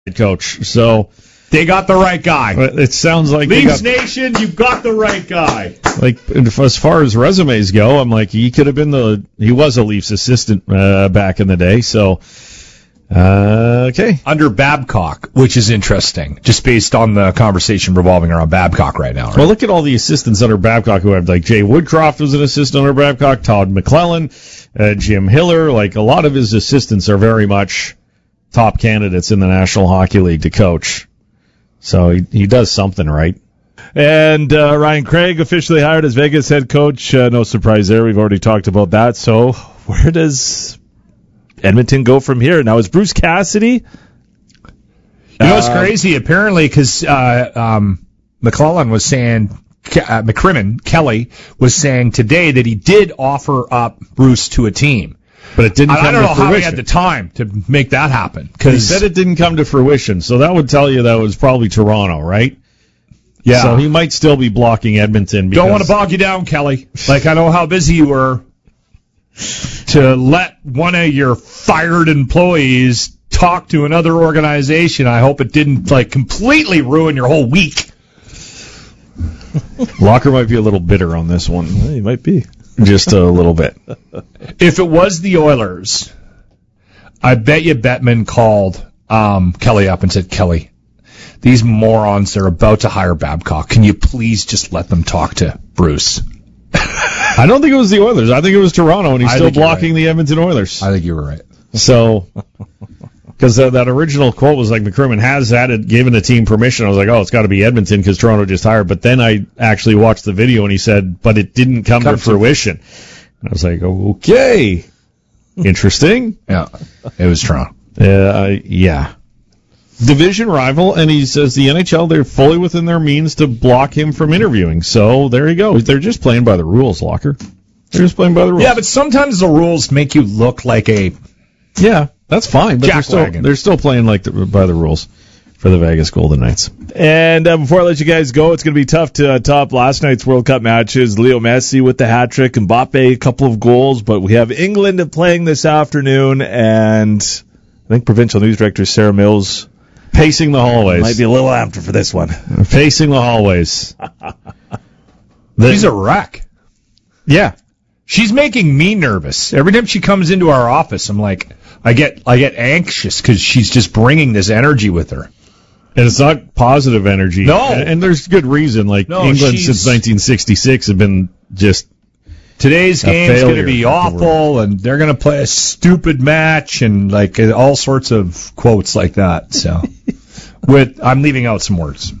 coach. So they got the right guy. It sounds like Leafs Nation, you got the right guy. Like, as far as resumes go, I'm like, he could have been he was a Leafs assistant back in the day. So, okay. Under Babcock, which is interesting, just based on the conversation revolving around Babcock right now. Right? Well, look at all the assistants under Babcock who have, like, Jay Woodcroft was an assistant under Babcock, Todd McClellan, Jim Hiller. Like, a lot of his assistants are very much top candidates in the National Hockey League to coach. So he does something right. And Ryan Craig officially hired as Vegas head coach. No surprise there. We've already talked about that. So where does Edmonton go from here? Now, is Bruce Cassidy? You know what's crazy? Apparently, because McClellan was saying, Kelly was saying today that he did offer up Bruce to a team. But it didn't come to fruition. I don't know how he had the time to make that happen. He said it didn't come to fruition, so that would tell you that was probably Toronto, right? Yeah. So he might still be blocking Edmonton. Don't want to bog you down, Kelly. Like, I know how busy you were to let one of your fired employees talk to another organization. I hope it didn't, like, completely ruin your whole week. Locker might be a little bitter on this one. He might be. Just a little bit. If it was the Oilers, I bet you Bettman called Kelly up and said, Kelly, these morons are about to hire Babcock. Can you please just let them talk to Bruce? I don't think it was the Oilers. I think it was Toronto, and he's still blocking the Edmonton Oilers. I think you were right. So, because that original quote was like, McCrimmon has given the team permission. I was like, oh, it's got to be Edmonton because Toronto just hired. But then I actually watched the video, and he said, but it didn't come to fruition. And I was like, okay, interesting. Yeah, it was Toronto. Yeah. Division rival, and he says the NHL, they're fully within their means to block him from interviewing. So there you go. They're just playing by the rules, Locker. They're just playing by the rules. Yeah, but sometimes the rules make you look like a... Yeah, that's fine, but they're still playing by the rules for the Vegas Golden Knights. And before I let you guys go, it's going to be tough to top last night's World Cup matches. Leo Messi with the hat trick, Mbappe a couple of goals, but we have England playing this afternoon, and I think Provincial News Director Sarah Mills pacing the hallways. Might be a little after for this one. Pacing the hallways. She's a wreck. Yeah. She's making me nervous. Every time she comes into our office, I'm like, I get anxious because she's just bringing this energy with her. And it's not positive energy. No. And there's good reason. England since 1966 have been just today's game's going to be awful, and they're going to play a stupid match, and like all sorts of quotes like that. So, I'm leaving out some words.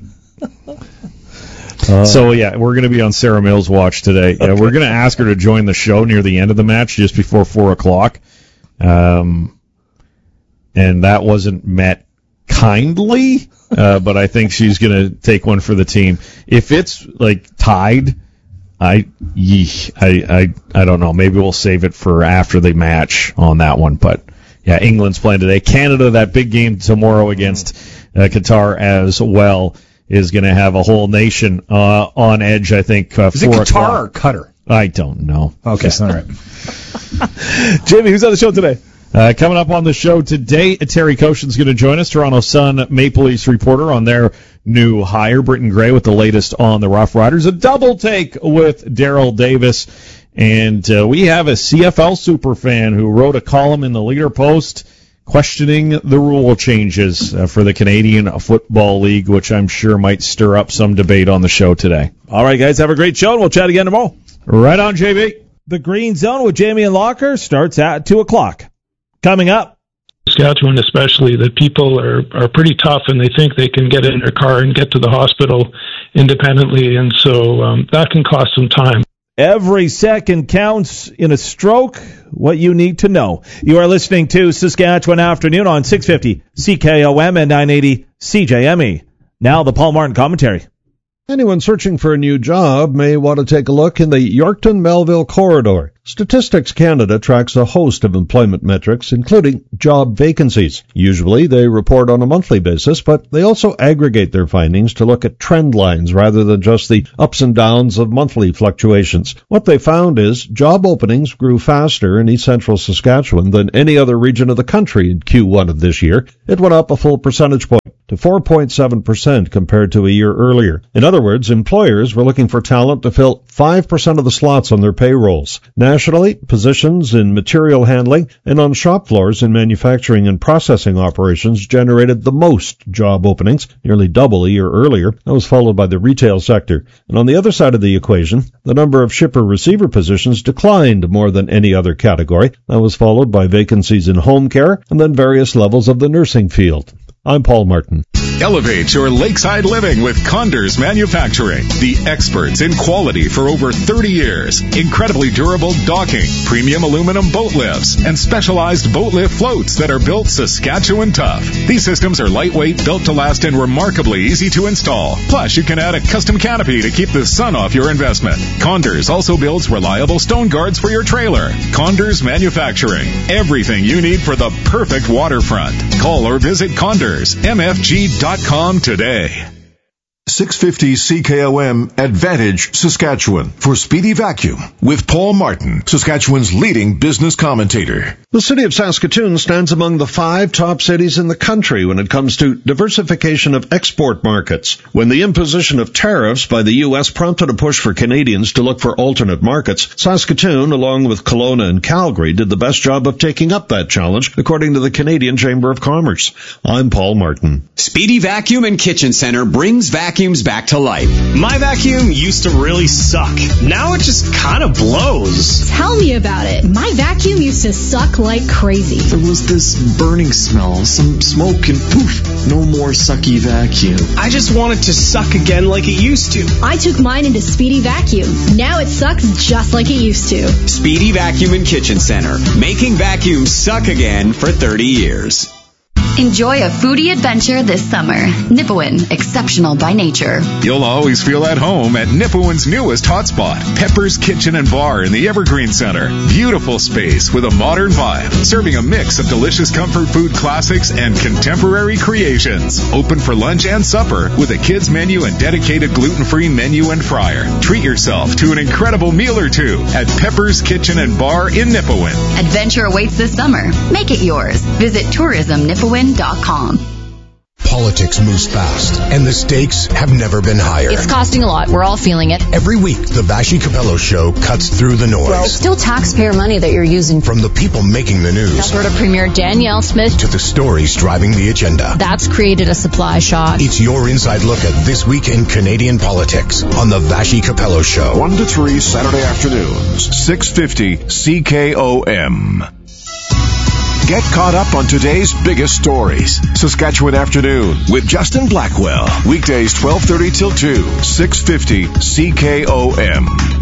So, yeah, we're going to be on Sarah Mills' watch today. Okay. We're going to ask her to join the show near the end of the match, just before 4 o'clock. And that wasn't met kindly, but I think she's going to take one for the team. If it's, tied, I don't know. Maybe we'll save it for after the match on that one. But, yeah, England's playing today. Canada, that big game tomorrow against Qatar as well, is going to have a whole nation on edge, I think, 4 o'clock. Is it Qatar or Qatar? I don't know. Okay, all right. Jamie, who's on the show today? Coming up on the show today, Terry Koshin's going to join us, Toronto Sun Maple Leafs reporter, on their new hire, Britton Gray, with the latest on the Rough Riders. A double take with Daryl Davis. And we have a CFL superfan who wrote a column in the Leader Post questioning the rule changes for the Canadian Football League, which I'm sure might stir up some debate on the show today. All right, guys, have a great show, and we'll chat again tomorrow. Right on, JB. The Green Zone with Jamie and Locker starts at 2 o'clock. Coming up. Saskatchewan especially, that people are pretty tough, and they think they can get in their car and get to the hospital independently, and so that can cost some time. Every second counts in a stroke. What you need to know. You are listening to Saskatchewan Afternoon on 650 CKOM and 980 CJME. Now the Paul Martin commentary. Anyone searching for a new job may want to take a look in the Yorkton-Melville corridor. Statistics Canada tracks a host of employment metrics, including job vacancies. Usually they report on a monthly basis, but they also aggregate their findings to look at trend lines rather than just the ups and downs of monthly fluctuations. What they found is job openings grew faster in East Central Saskatchewan than any other region of the country in Q1 of this year. It went up a full percentage point to 4.7% compared to a year earlier. In other words, employers were looking for talent to fill 5% of the slots on their payrolls. Nationally, positions in material handling and on shop floors in manufacturing and processing operations generated the most job openings, nearly double a year earlier. That was followed by the retail sector. And on the other side of the equation, the number of shipper-receiver positions declined more than any other category. That was followed by vacancies in home care and then various levels of the nursing field. I'm Paul Martin. Elevate your lakeside living with Condors Manufacturing, the experts in quality for over 30 years. Incredibly durable docking, premium aluminum boat lifts, and specialized boat lift floats that are built Saskatchewan tough. These systems are lightweight, built to last, and remarkably easy to install. Plus, you can add a custom canopy to keep the sun off your investment. Condors also builds reliable stone guards for your trailer. Condors Manufacturing, everything you need for the perfect waterfront. Call or visit CondorsMFG.com today. 650 CKOM Advantage, Saskatchewan, for Speedy Vacuum with Paul Martin, Saskatchewan's leading business commentator. The city of Saskatoon stands among the 5 top cities in the country when it comes to diversification of export markets. When the imposition of tariffs by the U.S. prompted a push for Canadians to look for alternate markets, Saskatoon, along with Kelowna and Calgary, did the best job of taking up that challenge, according to the Canadian Chamber of Commerce. I'm Paul Martin. Speedy Vacuum and Kitchen Center brings vacuums back to life. My vacuum used to really suck. Now it just kind of blows. Tell me about it. My vacuum used to suck like crazy. There was this burning smell, some smoke, and poof, no more sucky vacuum. I just wanted to suck again like it used to. I took mine into Speedy Vacuum. Now it sucks just like it used to. Speedy Vacuum and Kitchen Center, making vacuums suck again for 30 years. Enjoy a foodie adventure this summer. Nipawin, exceptional by nature. You'll always feel at home at Nipawin's newest hotspot, Pepper's Kitchen and Bar in the Evergreen Center. Beautiful space with a modern vibe, serving a mix of delicious comfort food classics and contemporary creations. Open for lunch and supper with a kids menu and dedicated gluten-free menu and fryer. Treat yourself to an incredible meal or two at Pepper's Kitchen and Bar in Nipawin. Adventure awaits this summer. Make it yours. Visit tourismnipawin.com. Politics moves fast, and the stakes have never been higher. It's costing a lot. We're all feeling it. Every week, the Vashi Capello Show cuts through the noise. Well, it's still taxpayer money that you're using. From the people making the news. Alberta Premier Danielle Smith. To the stories driving the agenda. That's created a supply shock. It's your inside look at this week in Canadian politics on the Vashi Capello Show. 1 to 3 Saturday afternoons, 650 CKOM. Get caught up on today's biggest stories. Saskatchewan Afternoon with Justin Blackwell. Weekdays 12:30 till 2, 650 CKOM.